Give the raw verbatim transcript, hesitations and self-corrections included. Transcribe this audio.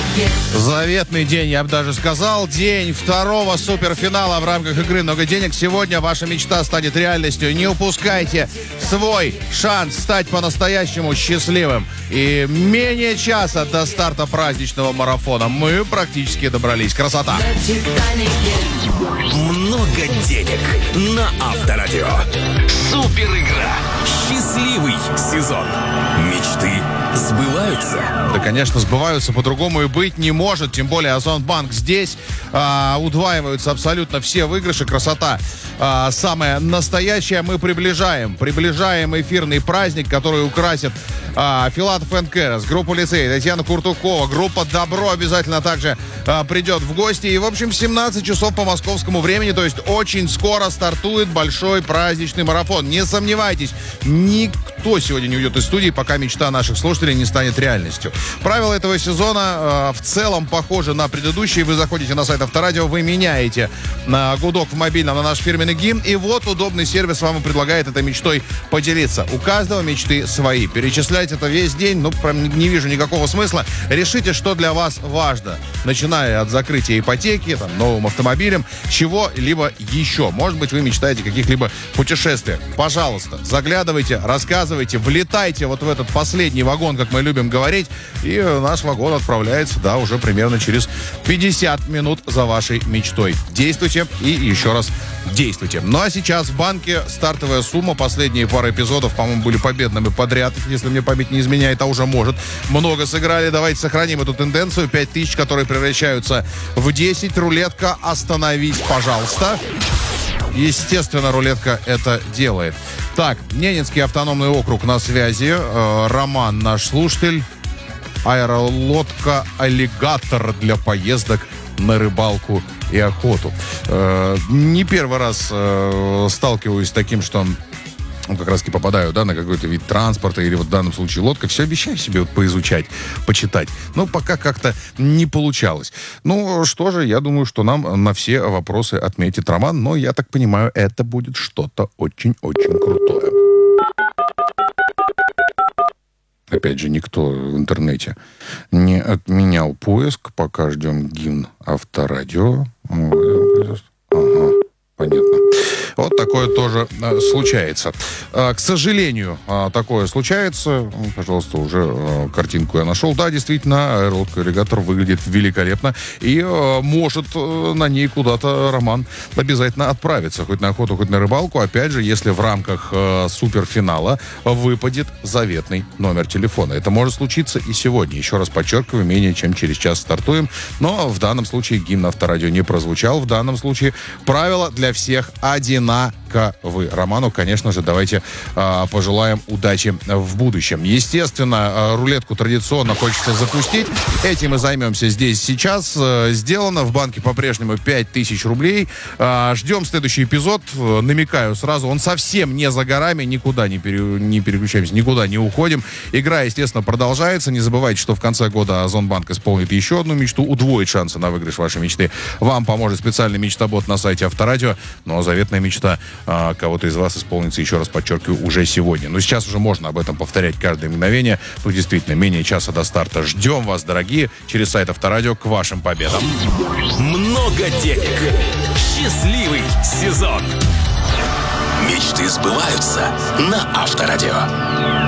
Заветный день, я бы даже сказал, день второго суперфинала в рамках игры «Много денег». Сегодня ваша мечта станет реальностью. Не упускайте свой шанс стать по-настоящему счастливым. И менее часа до старта праздничного марафона. Мы практически добрались. Красота! Много денег на Авторадио. Супер игра. Счастливый сезон. Мечты сбываются. Да, конечно, сбываются, по-другому и быть не может. Тем более Озонбанк здесь. А, удваиваются абсолютно все выигрыши. Красота а, самая настоящая. Мы приближаем, приближаем эфирный праздник, который украсит а, Филатов энд Кэрос, группа «Лицей», Татьяна Куртукова, группа «Добро» обязательно также а, придет в гости. И, в общем, в семнадцать часов по московскому времени, то есть очень скоро стартует большой праздничный марафон. Не сомневайтесь, никто сегодня не уйдет из студии, пока мечта наших слушателей не станет реальностью. Правила этого сезона э, в целом похожи на предыдущие. Вы заходите на сайт Авторадио, вы меняете на гудок в мобильном на наш фирменный гимн, и вот удобный сервис вам предлагает этой мечтой поделиться. У каждого мечты свои. Перечислять это весь день, ну, прям не вижу никакого смысла. Решите, что для вас важно, начиная от закрытия ипотеки, там, новым автомобилем, чего-либо еще. Может быть, вы мечтаете о каких-либо путешествиях. Пожалуйста, заглядывайте, рассказывайте, влетайте вот в этот последний вагон, как мы любим говорить, и наш вагон отправляется, да, уже примерно через пятьдесят минут за вашей мечтой. Действуйте и еще раз действуйте. Ну а сейчас в банке стартовая сумма. Последние пару эпизодов, по-моему, были победными подряд, если мне память не изменяет, а уже может. Много сыграли. Давайте сохраним эту тенденцию. пять тысяч, которые превращаются в десять. Рулетка, остановись, пожалуйста. Естественно, рулетка это делает. Так, Ненецкий автономный округ на связи. Э, Роман, наш слушатель. Аэролодка «Аллигатор» для поездок на рыбалку и охоту. Э, не первый раз э, сталкиваюсь с таким, что ну, как раз-таки попадаю, да, на какой-то вид транспорта или вот в данном случае лодка. Все обещаю себе вот поизучать, почитать. Но пока как-то не получалось. Ну, что же, я думаю, что нам на все вопросы отметит Роман. Но, я так понимаю, это будет что-то очень-очень крутое. Опять же, никто в интернете не отменял поиск. Пока ждем гимн Авторадио. Ага, понятно. Вот такое тоже э, случается. Э, к сожалению, э, такое случается. Пожалуйста, уже э, картинку я нашел. Да, действительно, аэролодка «Аллигатор» выглядит великолепно. И э, может э, на ней куда-то Роман обязательно отправиться. Хоть на охоту, хоть на рыбалку. Опять же, если в рамках э, суперфинала выпадет заветный номер телефона. Это может случиться и сегодня. Еще раз подчеркиваю, менее чем через час стартуем. Но в данном случае гимн Авторадио не прозвучал. В данном случае правила для всех одинаковые. Роману, конечно же, давайте э, пожелаем удачи в будущем. Естественно, э, рулетку традиционно хочется запустить. Этим мы займемся здесь сейчас. Э, сделано. В банке по-прежнему пять тысяч рублей. Э, ждем следующий эпизод. Э, намекаю сразу, он совсем не за горами. Никуда не, пере, не переключаемся, никуда не уходим. Игра, естественно, продолжается. Не забывайте, что в конце года Озонбанк исполнит еще одну мечту. Удвоит шансы на выигрыш вашей мечты. Вам поможет специальный мечтобот на сайте Авторадио. Но заветная мечта а, кого-то из вас исполнится, еще раз подчеркиваю, уже сегодня. Но сейчас уже можно об этом повторять каждое мгновение. Ну, действительно, менее часа до старта. Ждем вас, дорогие, через сайт Авторадио к вашим победам. Много денег. Счастливый сезон. Мечты сбываются на Авторадио.